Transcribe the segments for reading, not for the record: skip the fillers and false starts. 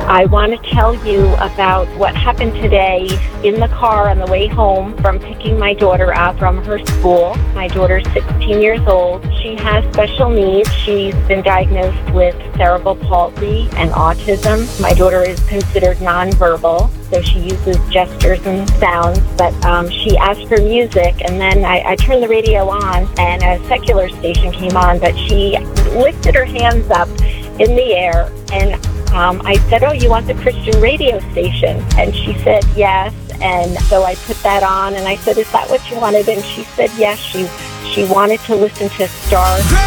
I want to tell you about what happened today in the car on the way home from picking my daughter up from her school. My daughter's 16 years old. She has special needs. She's been diagnosed with cerebral palsy and autism. My daughter is considered nonverbal, so she uses gestures and sounds, but she asked for music, and then I turned the radio on, and a secular station came on, but she lifted her hands up in the air, and I said, "Oh, you want the Christian radio station?" And she said, "Yes." And so I put that on, and I said, "Is that what you wanted?" And she said, "Yes." She wanted to listen to Star. Praise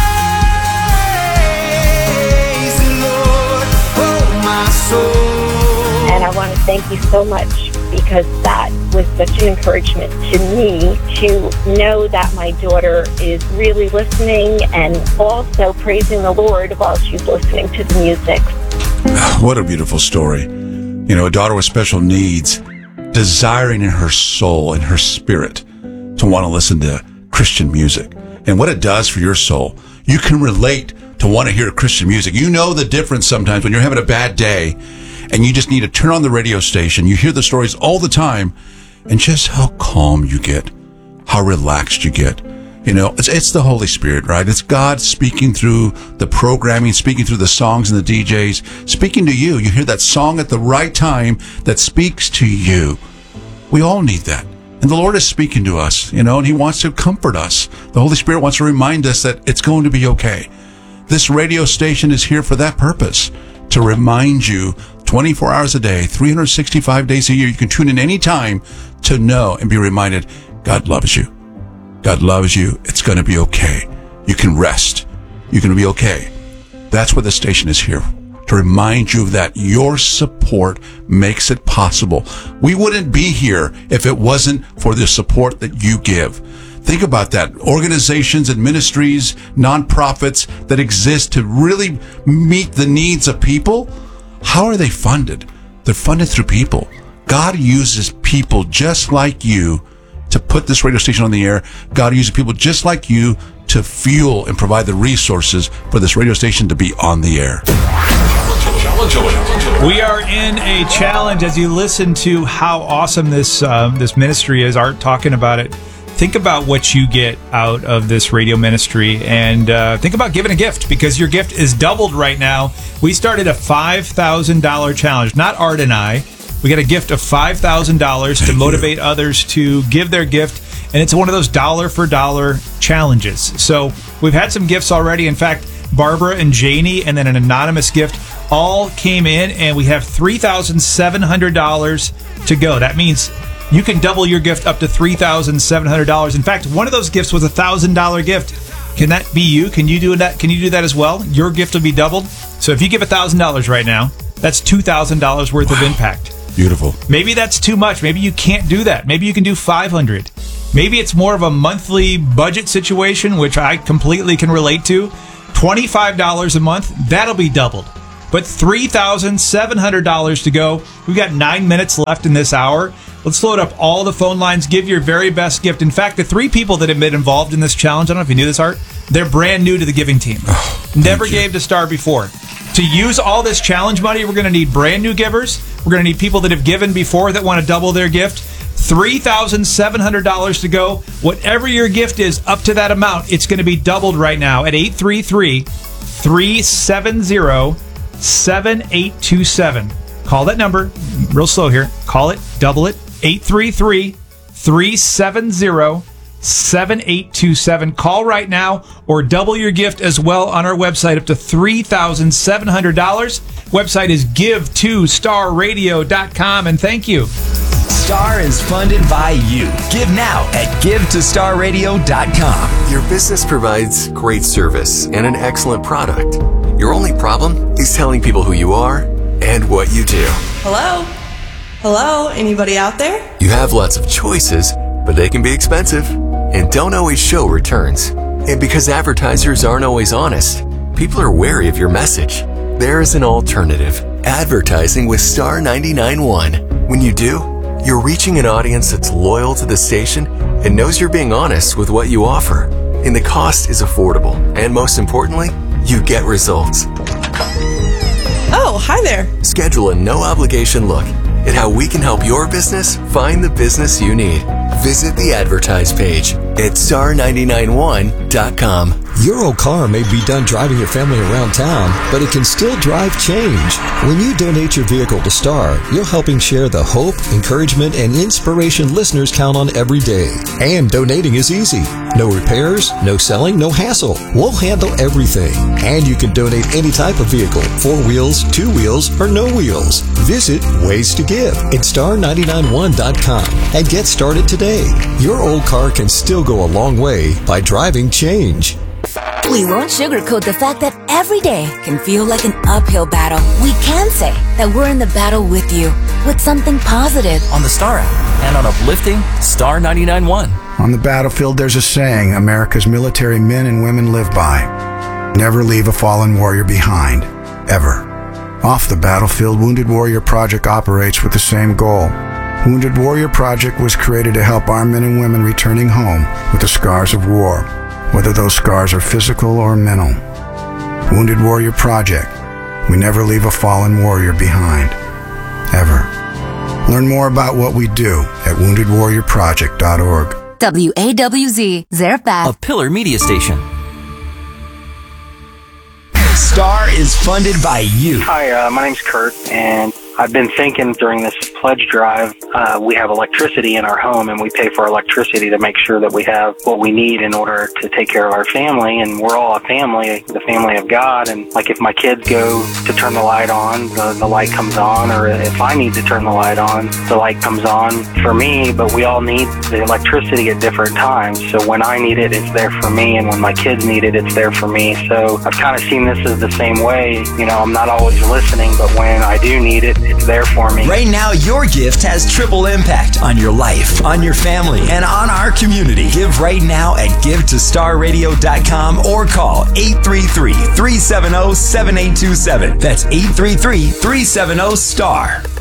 the Lord, oh my soul. And I want to thank you so much, because that was such an encouragement to me to know that my daughter is really listening and also praising the Lord while she's listening to the music. What a beautiful story. You know, a daughter with special needs, desiring in her soul and her spirit to want to listen to Christian music. And what it does for your soul, you can relate to want to hear Christian music. You know the difference sometimes when you're having a bad day and you just need to turn on the radio station. You hear the stories all the time, and just how calm you get, how relaxed you get. You know, it's the Holy Spirit, right? It's God speaking through the programming, speaking through the songs and the DJs, speaking to you. You hear that song at the right time that speaks to you. We all need that. And the Lord is speaking to us, you know, and He wants to comfort us. The Holy Spirit wants to remind us that it's going to be okay. This radio station is here for that purpose, to remind you 24 hours a day, 365 days a year. You can tune in any time to know and be reminded, God loves you. God loves you. It's going to be okay. You can rest. You're going to be okay. That's what the station is here, to remind you of that. Your support makes it possible. We wouldn't be here if it wasn't for the support that you give. Think about that. Organizations and ministries, nonprofits that exist to really meet the needs of people, how are they funded? They're funded through people. God uses people just like you to put this radio station on the air. God uses people just like you to fuel and provide the resources for this radio station to be on the air. We are in a challenge as you listen to how awesome this ministry is. Art talking about it. Think about what you get out of this radio ministry, and think about giving a gift, because your gift is doubled right now. We started a $5,000 challenge, not Art and I. We got a gift of $5,000 to motivate others to give their gift, and it's one of those dollar for dollar challenges. So we've had some gifts already. In fact, Barbara and Janie, and then an anonymous gift, all came in, and we have $3,700 to go. That means you can double your gift up to $3,700. In fact, one of those gifts was a $1,000 gift. Can that be you? Can you do that? Can you do that as well? Your gift will be doubled. So if you give $1,000 right now, that's $2,000 worth of impact. Beautiful. Maybe that's too much. Maybe you can't do that. Maybe you can do $500. Maybe it's more of a monthly budget situation, which I completely can relate to. $25 a month, that'll be doubled. But $3,700 to go. We've got 9 minutes left in this hour. Let's load up all the phone lines. Give your very best gift. In fact, the 3 people that have been involved in this challenge, I don't know if you knew this, Art, they're brand new to the giving team. Never gave to Star before. To use all this challenge money, we're going to need brand new givers. We're going to need people that have given before that want to double their gift. $3,700 to go. Whatever your gift is, up to that amount, it's going to be doubled right now at 833-370-7827. Call that number. Real slow here. Call it. Double it. 833-370-7827. Call right now or double your gift as well on our website up to $3,700. Website is give2starradio.com, and thank you. Star is funded by you. Give now at give2starradio.com. Your business provides great service and an excellent product. Your only problem is telling people who you are and what you do. Hello? Hello? Anybody out there? You have lots of choices, but they can be expensive and don't always show returns. And because advertisers aren't always honest, people are wary of your message. There is an alternative. Advertising with Star 99.1. When you do, you're reaching an audience that's loyal to the station and knows you're being honest with what you offer. And the cost is affordable. And most importantly, you get results. Oh, hi Hi there. Schedule a no-obligation look at how we can help your business find the business you need. Visit the advertise page at star991.com. Your old car may be done driving your family around town, but it can still drive change. When you donate your vehicle to Star, you're helping share the hope, encouragement, and inspiration listeners count on every day. And donating is easy. No repairs, no selling, no hassle. We'll handle everything. And you can donate any type of vehicle, 4 wheels, 2 wheels, or no wheels. Visit Ways to Give at star991.com and get started today. Your old car can still go a long way by driving change. We won't sugarcoat the fact that every day can feel like an uphill battle. We can say that we're in the battle with you, with something positive. On the Star app and on uplifting Star 99.1. On the battlefield, there's a saying America's military men and women live by. Never leave a fallen warrior behind. Ever. Off the battlefield, Wounded Warrior Project operates with the same goal. Wounded Warrior Project was created to help our men and women returning home with the scars of war, whether those scars are physical or mental. Wounded Warrior Project. We never leave a fallen warrior behind. Ever. Learn more about what we do at woundedwarriorproject.org. WAWZ, Zarephath. A Pillar Media Station. Star is funded by you. Hi, my name's Kurt, and I've been thinking during this pledge drive, we have electricity in our home, and we pay for electricity to make sure that we have what we need in order to take care of our family, and we're all a family, the family of God, and like if my kids go to turn the light on, the light comes on, or if I need to turn the light on, the light comes on for me, but we all need the electricity at different times, so when I need it, it's there for me, and when my kids need it, it's there for me, so I've kind of seen this as the same way. You know, I'm not always listening, but when I do need it, it's there for me. Right now, your gift has triple impact on your life, on your family, and on our community. Give right now at givetostarradio.com or call 833-370-7827. That's 833-370-STAR.